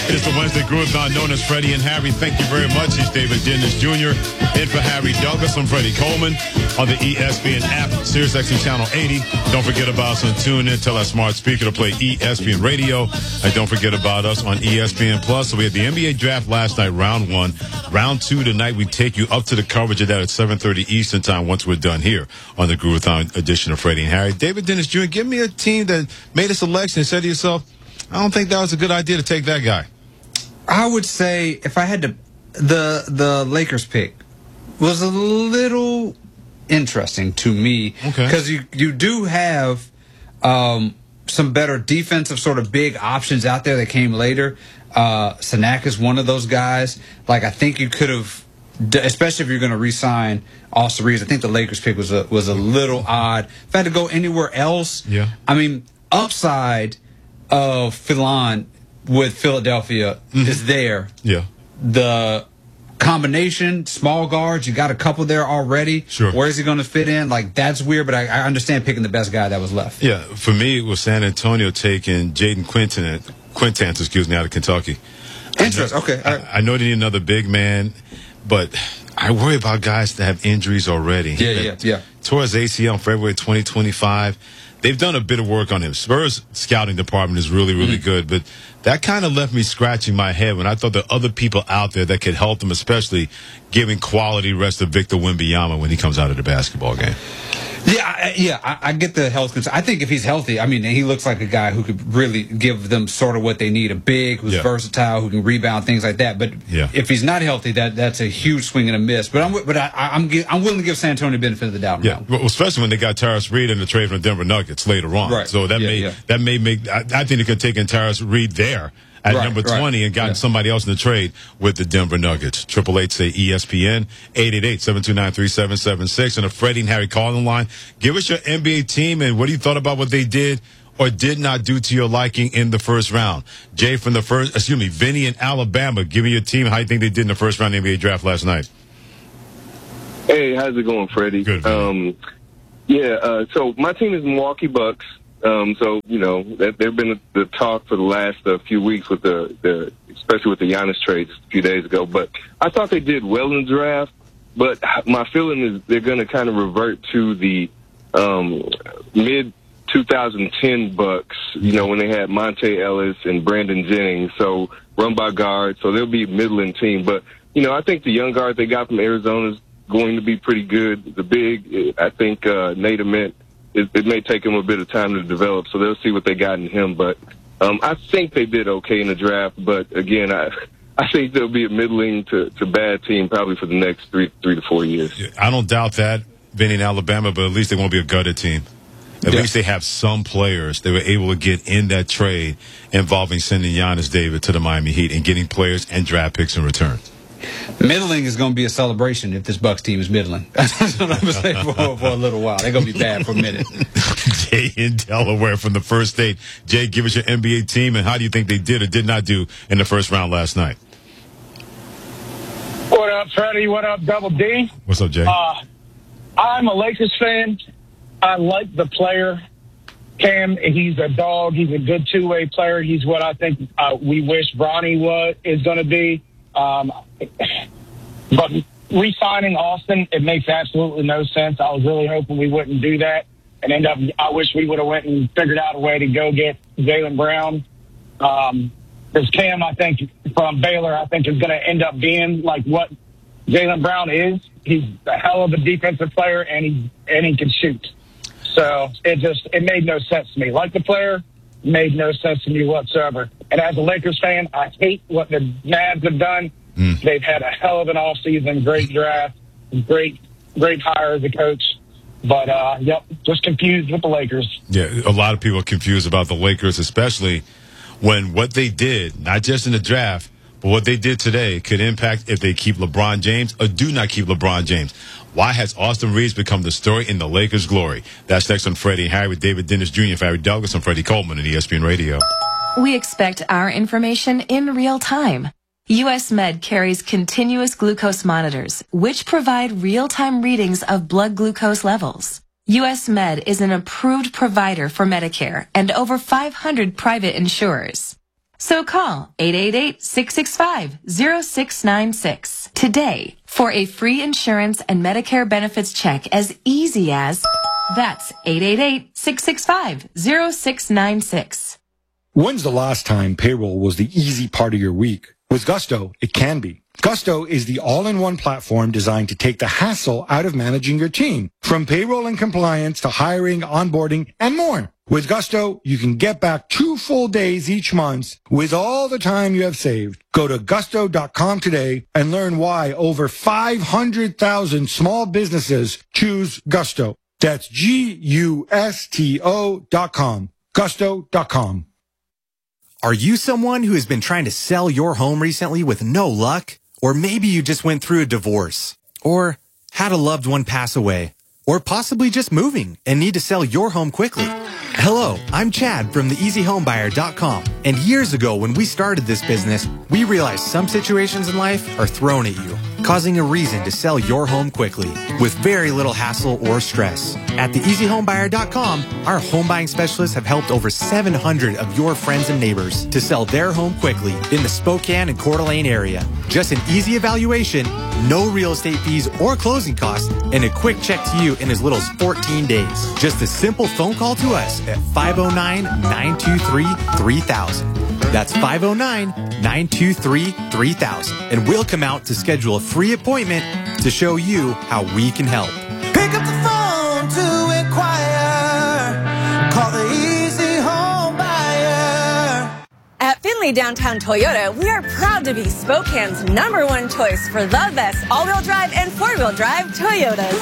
It is the Wednesday Groove-Thon known as Freddie and Harry. Thank you very much. He's David Dennis Jr. In for Harry Douglas. I'm Freddie Coleman on the ESPN app, SiriusXM Channel 80. Don't forget about us on TuneIn. Tell our smart speaker to play ESPN Radio. And don't forget about us on ESPN Plus. So we had the NBA draft last night, round 1. Round 2 tonight, we take you up to the coverage of that at 7:30 Eastern Time once we're done here on the Groove-Thon edition of Freddie and Harry. David Dennis Jr., give me a team that made a selection and said to yourself, I don't think that was a good idea to take that guy. I would say if I had to, the Lakers pick was a little interesting to me because you do have some better defensive sort of big options out there that came later. Sanak is one of those guys. Like I think you could have, especially if you're going to re-sign Austin Reeves. I think the Lakers pick was a little odd. If I had to go anywhere else, I mean upside of Philan with Philadelphia is there. Yeah. The combination, small guards, you got a couple there already. Sure. Where is he going to fit in? Like, that's weird, but I understand picking the best guy that was left. Yeah, for me, it was San Antonio taking Jaden Quintance, out of Kentucky. Interesting. Okay. I know they need another big man, but I worry about guys that have injuries already. Yeah. Tore his ACL in February 2025. They've done a bit of work on him. Spurs' scouting department is really, really good, but that kind of left me scratching my head when I thought there were other people out there that could help them, especially giving quality rest to Victor Wembanyama when he comes out of the basketball game. I get the health concern. I think if he's healthy, I mean, he looks like a guy who could really give them sort of what they need, a big, who's versatile, who can rebound, things like that. But if he's not healthy, that's a huge swing and a miss. But I'm willing to give San Antonio the benefit of the doubt. Yeah, well, especially when they got Tyrese Reed in the trade from the Denver Nuggets later on. Right. So that may make. I think they could take in Tyrese Reed there at number 20 and gotten somebody else in the trade with the Denver Nuggets. 888 say ESPN, 888-729-3776. And a Freddie and Harry calling line. Give us your NBA team and what do you thought about what they did or did not do to your liking in the first round. Jay from Vinny in Alabama. Give me your team. How you think they did in the first round of the NBA draft last night? Hey, how's it going, Freddie? Good. So my team is Milwaukee Bucks. So, you know, they've been the talk for the last few weeks with especially with the Giannis trades a few days ago. But I thought they did well in the draft. But my feeling is they're going to kind of revert to the mid-2010 Bucks, you know, when they had Monte Ellis and Brandon Jennings, so run by guards. So they'll be a middling team. But, you know, I think the young guard they got from Arizona is going to be pretty good. The big, I think Nate Ament, it may take him a bit of time to develop, so they'll see what they got in him. But I think they did okay in the draft. But, again, I think they'll be a middling to bad team probably for the next three to 4 years. I don't doubt that, Vinny in Alabama, but at least they won't be a gutted team. At least they have some players they were able to get in that trade involving sending Giannis David to the Miami Heat and getting players and draft picks in return. Middling is going to be a celebration if this Bucks team is middling. That's what I'm going to say for a little while. They're going to be bad for a minute. Jay in Delaware from the first date. Jay, give us your NBA team, and how do you think they did or did not do in the first round last night? What up, Freddie? What up, Double D? What's up, Jay? I'm a Lakers fan. I like the player. Cam, he's a dog. He's a good two-way player. He's what I think we wish Bronny is going to be. But re-signing Austin, it makes absolutely no sense. I was really hoping we wouldn't do that. And I wish we would have went and figured out a way to go get Jaylen Brown. Because Cam, I think, from Baylor, I think is going to end up being like what Jaylen Brown is. He's a hell of a defensive player, and he can shoot. So it made no sense to me. Like the player, made no sense to me whatsoever. And as a Lakers fan, I hate what the Mavs have done. They've had a hell of an offseason, great draft, great hire as a coach. But, just confused with the Lakers. Yeah, a lot of people are confused about the Lakers, especially when what they did, not just in the draft, but what they did today could impact if they keep LeBron James or do not keep LeBron James. Why has Austin Reeves become the story in the Lakers' glory? That's next on Freddie and Harry with David Dennis Jr. for Harry Douglas and Freddie Coleman on ESPN Radio. We expect our information in real time. US Med carries continuous glucose monitors, which provide real-time readings of blood glucose levels. US Med is an approved provider for Medicare and over 500 private insurers. So call 888-665-0696 today for a free insurance and Medicare benefits check as easy as... That's 888-665-0696. When's the last time payroll was the easy part of your week? With Gusto, it can be. Gusto is the all-in-one platform designed to take the hassle out of managing your team, from payroll and compliance to hiring, onboarding, and more. With Gusto, you can get back 2 full days each month with all the time you have saved. Go to gusto.com today and learn why over 500,000 small businesses choose Gusto. That's Gusto.com. Gusto.com. Are you someone who has been trying to sell your home recently with no luck? Or maybe you just went through a divorce, or had a loved one pass away, or possibly just moving and need to sell your home quickly. Hello, I'm Chad from theeasyhomebuyer.com. And years ago when we started this business, we realized some situations in life are thrown at you, causing a reason to sell your home quickly with very little hassle or stress. At theeasyhomebuyer.com, our home buying specialists have helped over 700 of your friends and neighbors to sell their home quickly in the Spokane and Coeur d'Alene area. Just an easy evaluation, no real estate fees or closing costs, and a quick check to you in as little as 14 days. Just a simple phone call to us at 509-923-3000. That's 509-923-3000. And we'll come out to schedule a free appointment to show you how we can help. Pick up the phone to inquire. Call the Easy Home Buyer. At Findlay Downtown Toyota, we are proud to be Spokane's #1 choice for the best all-wheel drive and four-wheel drive Toyotas.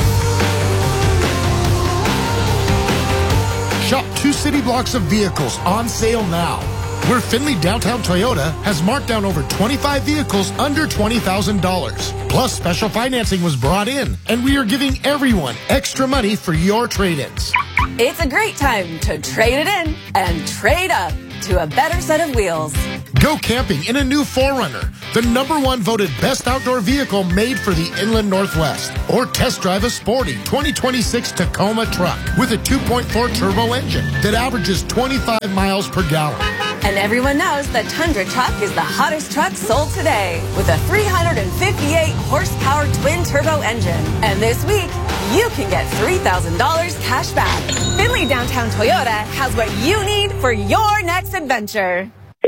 Shop 2 city blocks of vehicles on sale now. Where Findlay Downtown Toyota has marked down over 25 vehicles under $20,000. Plus, special financing was brought in, and we are giving everyone extra money for your trade-ins. It's a great time to trade it in and trade up to a better set of wheels. Go camping in a new 4Runner, the #1 voted best outdoor vehicle made for the Inland Northwest. Or test drive a sporty 2026 Tacoma truck with a 2.4 turbo engine that averages 25 miles per gallon. And everyone knows the Tundra truck is the hottest truck sold today with a 358 horsepower twin turbo engine. And this week, you can get $3,000 cash back. Findlay Downtown Toyota has what you need for your next adventure.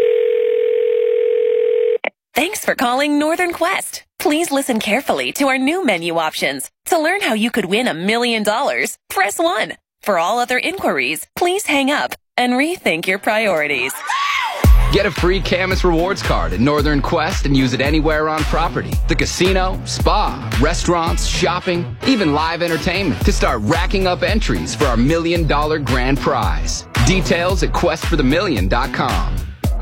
Thanks for calling Northern Quest. Please listen carefully to our new menu options. To learn how you could win $1 million, press 1. For all other inquiries, please hang up and rethink your priorities. Get a free Camus Rewards card at Northern Quest and use it anywhere on property. The casino, spa, restaurants, shopping, even live entertainment to start racking up entries for our $1 million grand prize. Details at questforthemillion.com.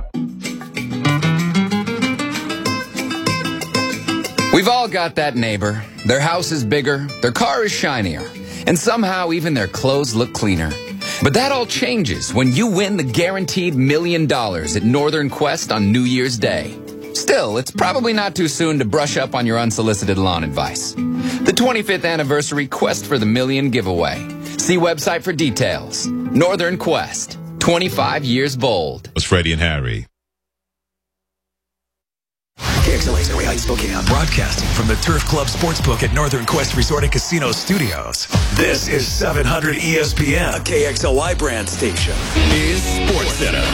We've all got that neighbor. Their house is bigger, their car is shinier, and somehow even their clothes look cleaner. But that all changes when you win the guaranteed $1 million at Northern Quest on New Year's Day. Still, it's probably not too soon to brush up on your unsolicited lawn advice. The 25th anniversary Quest for the Million giveaway. See website for details. Northern Quest, 25 years bold. It's Freddie and Harry. KXLA's Erie Heights, Spokane, broadcasting from the Turf Club Sportsbook at Northern Quest Resort and Casino Studios. This is 700 ESPN, a KXLY brand station. Is Sports Center.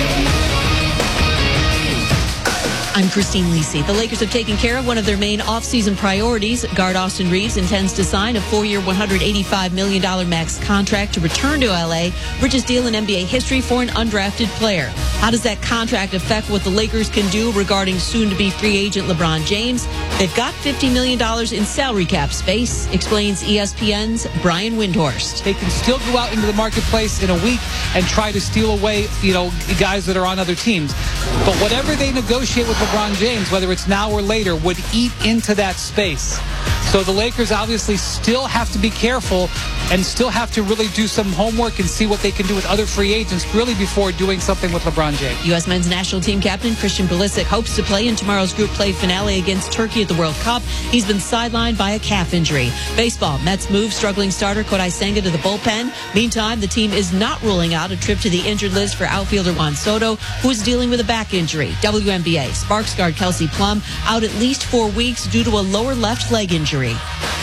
I'm Christine Lisi. The Lakers have taken care of one of their main offseason priorities. Guard Austin Reeves intends to sign a 4-year, $185 million max contract to return to L.A., richest deal in NBA history for an undrafted player. How does that contract affect what the Lakers can do regarding soon-to-be free agent LeBron James? They've got $50 million in salary cap space, explains ESPN's Brian Windhorst. They can still go out into the marketplace in a week and try to steal away, guys that are on other teams. But whatever they negotiate with LeBron James, whether it's now or later, would eat into that space. So the Lakers obviously still have to be careful and still have to really do some homework and see what they can do with other free agents really before doing something with LeBron James. U.S. men's national team captain Christian Pulisic hopes to play in tomorrow's group play finale against Turkey at the World Cup. He's been sidelined by a calf injury. Baseball, Mets move struggling starter Kodai Senga to the bullpen. Meantime, the team is not ruling out a trip to the injured list for outfielder Juan Soto, who is dealing with a back injury. WNBA, Sparks guard Kelsey Plum out at least 4 weeks due to a lower left leg injury.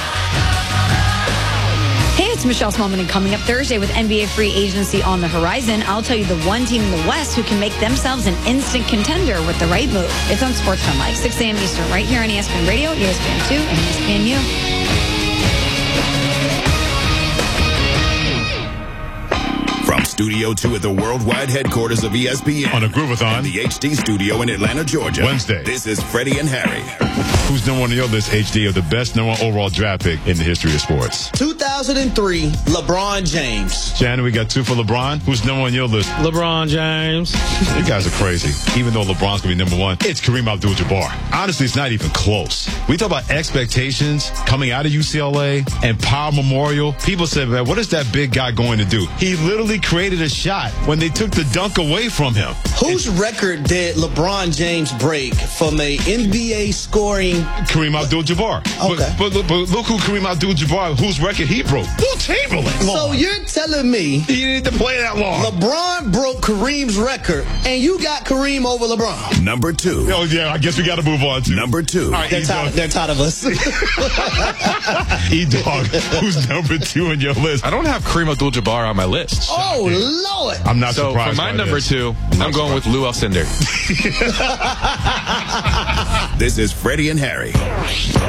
Hey, it's Michelle Smallman, and coming up Thursday with NBA free agency on the horizon, I'll tell you the one team in the West who can make themselves an instant contender with the right move. It's on Sports Fun Live, 6 a.m. Eastern, right here on ESPN Radio, ESPN 2, and ESPNU. From Studio 2 at the worldwide headquarters of ESPN. On a Groovathon. And the HD studio in Atlanta, Georgia. Wednesday. This is Freddie and Harry. Who's number one on your list, HD, of the best number one overall draft pick in the history of sports? 2003, LeBron James. Shannon, we got 2 for LeBron. Who's number one on your list? LeBron James. You guys are crazy. Even though LeBron's going to be number one, it's Kareem Abdul-Jabbar. Honestly, it's not even close. We talk about expectations coming out of UCLA and Power Memorial. People said, man, what is that big guy going to do? He literally created a shot when they took the dunk away from him. Whose record did LeBron James break from a NBA scoring? Kareem Abdul-Jabbar. Okay. But look who Kareem Abdul-Jabbar, whose record he broke. Will Chamberlain. So you're telling me he didn't need to play that long. LeBron broke Kareem's record, and you got Kareem over LeBron. Number 2. Oh, yeah, I guess we got to move on to number 2. Right, they're tired of us. E-Dog, who's number 2 on your list? I don't have Kareem Abdul-Jabbar on my list. Oh, Lord. I'm not so surprised. For my number 2, I'm going with Lou Alcindor. This is Freddie and Harry.